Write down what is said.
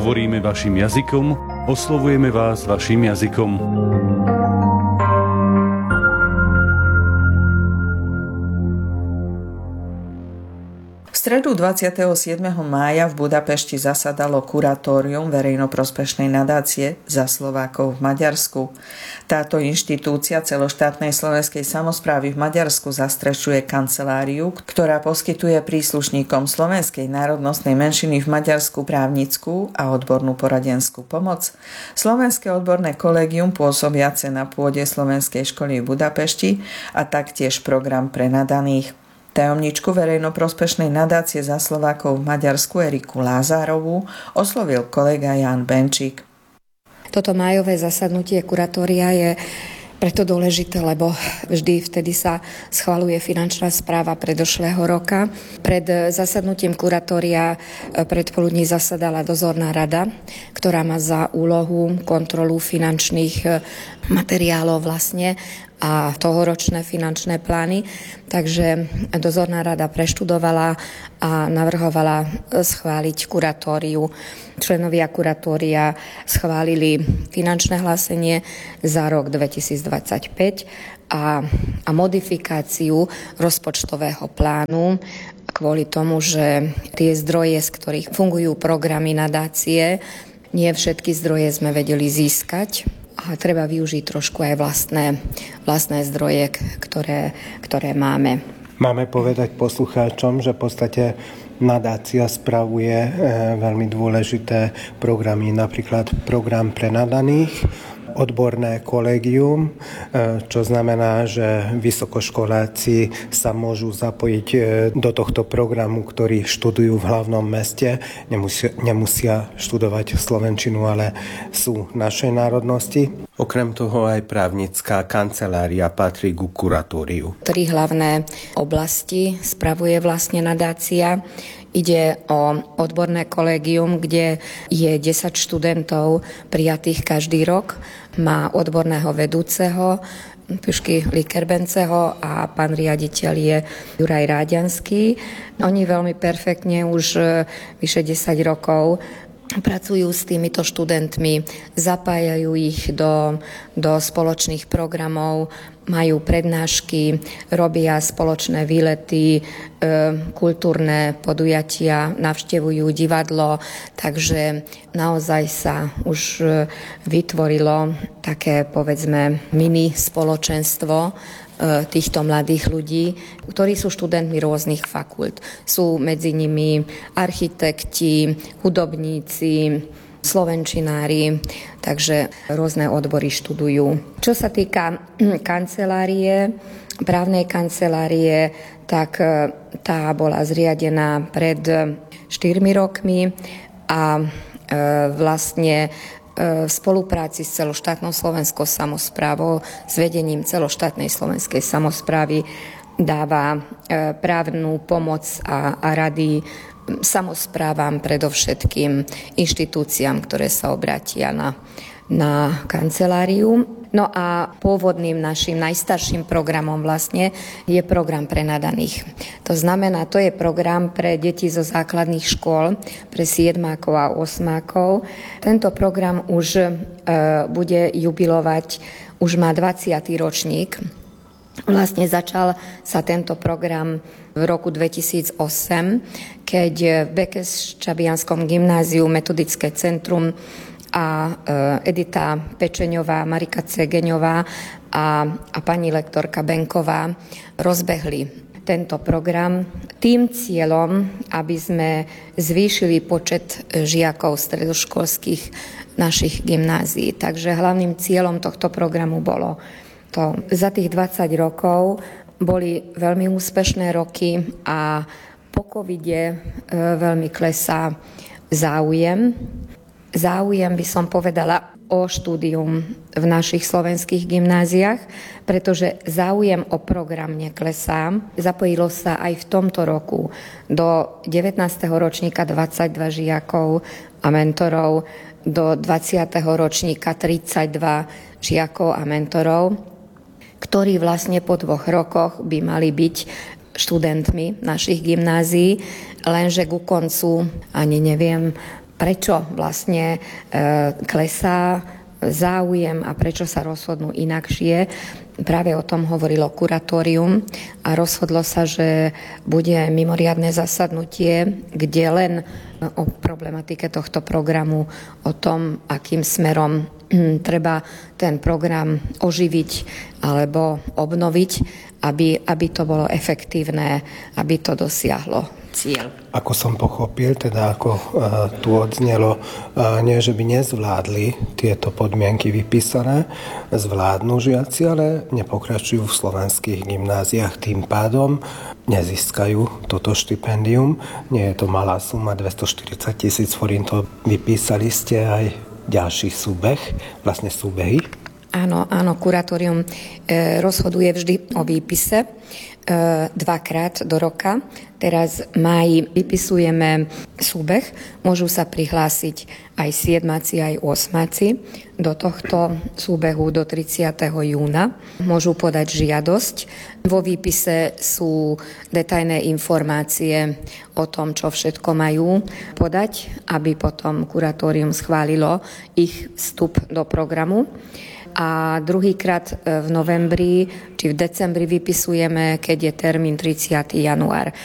Hovoríme vašim jazykom, oslovujeme vás vašim jazykom. V stredu 27. mája v Budapešti zasadalo kuratórium verejnoprospešnej nadácie Za Slovákov v Maďarsku. Táto inštitúcia celoštátnej slovenskej samosprávy v Maďarsku zastrešuje kanceláriu, ktorá poskytuje príslušníkom slovenskej národnostnej menšiny v Maďarsku právnickú a odbornú poradenskú pomoc. Slovenské odborné kolégium pôsobiace na pôde Slovenskej školy v Budapešti a taktiež program pre nadaných. Tajomničku verejnoprospešnej nadácie Za Slovákov v Maďarsku Eriku Lázárovú oslovil kolega Ján Benčík. Toto májové zasadnutie kuratória je preto dôležité, lebo vždy vtedy sa schvaľuje finančná správa predošlého roka. Pred zasadnutím kuratória predpoludní zasadala dozorná rada, ktorá má za úlohu kontrolu finančných materiálov vlastne a tohoročné finančné plány. Takže dozorná rada preštudovala a navrhovala schváliť kuratóriu. Členovia kuratória schválili finančné hlásenie za rok 2025 a modifikáciu rozpočtového plánu kvôli tomu, že tie zdroje, z ktorých fungujú programy nadácie, nie všetky zdroje sme vedeli získať. A treba využiť trošku aj vlastné zdroje, ktoré máme. Máme povedať poslucháčom, že v podstate nadácia spravuje veľmi dôležité programy, napríklad program pre nadaných, odborné kolégium, čo znamená, že vysokoškoláci sa môžu zapojiť do tohto programu, ktorí študujú v hlavnom meste. Nemusia študovať slovenčinu, ale sú našej národnosti. Okrem toho aj právnická kancelária patrí ku kuratóriu. 3 hlavné oblasti spravuje vlastne nadácia. Ide o odborné kolégium, kde je 10 študentov prijatých každý rok. Má odborného vedúceho, Pišky Likerbenceho a pán riaditeľ je Juraj Ráďanský. Oni veľmi perfektne už vyše 10 rokov pracujú s týmito študentmi, zapájajú ich do spoločných programov, majú prednášky, robia spoločné výlety, kultúrne podujatia, navštevujú divadlo, takže naozaj sa už vytvorilo také, povedzme, mini spoločenstvo týchto mladých ľudí, ktorí sú študentmi rôznych fakult. Sú medzi nimi architekti, hudobníci, slovenčinári, takže rôzne odbory študujú. Čo sa týka kancelárie, právnej kancelárie, tak tá bola zriadená pred 4 rokmi a vlastne v spolupráci s celoštátnou slovenskou samosprávou, s vedením celoštátnej slovenskej samosprávy dáva právnu pomoc a rady samosprávam, predovšetkým inštitúciám, ktoré sa obrátia na kanceláriu. No a pôvodným našim najstarším programom vlastne je program pre nadaných. To znamená, to je program pre deti zo základných škôl, pre 7-ákov a 8-ákov. Tento program už bude jubilovať, už má 20. ročník. Vlastne začal sa tento program v roku 2008, keď v Bekes-Čabianskom gymnáziu Metodické centrum a Edita Pečeňová, Marika Cegeňová a pani lektorka Benková rozbehli tento program tým cieľom, aby sme zvýšili počet žiakov stredoškolských našich gymnázií. Takže hlavným cieľom tohto programu bolo to. Za tých 20 rokov boli veľmi úspešné roky a po covide veľmi klesá záujem. Záujem, by som povedala, o štúdium v našich slovenských gymnáziách, pretože záujem o program neklesá. Zapojilo sa aj v tomto roku do 19. ročníka 22 žiakov a mentorov, do 20. ročníka 32 žiakov a mentorov, ktorí vlastne po 2 rokoch by mali byť študentmi našich gymnázií, lenže ku koncu ani neviem, prečo vlastne klesá záujem a prečo sa rozhodnú inakšie. Práve o tom hovorilo kuratórium a rozhodlo sa, že bude mimoriadne zasadnutie, kde len o problematike tohto programu, o tom, akým smerom treba ten program oživiť alebo obnoviť, aby to bolo efektívne, aby to dosiahlo cieľ. Ako som pochopil, teda ako tu odznelo, nie, že by nezvládli tieto podmienky vypísané, zvládnu žiaci, ale nepokračujú v slovenských gymnáziách, tým pádom nezískajú toto štipendium. Nie je to malá suma, 240 000 forintov. Vypísali ste aj ďalší súbeh, vlastne súbehy? Áno, kuratórium rozhoduje vždy o výpise dvakrát do roka. Teraz v máji vypisujeme súbeh, môžu sa prihlásiť aj 7-ci, aj 8-ci do tohto súbehu do 30. júna. Môžu podať žiadosť. Vo výpise sú detailné informácie o tom, čo všetko majú podať, aby potom kuratórium schválilo ich vstup do programu. A druhýkrát v novembri či v decembri vypisujeme, keď je termín 30. január.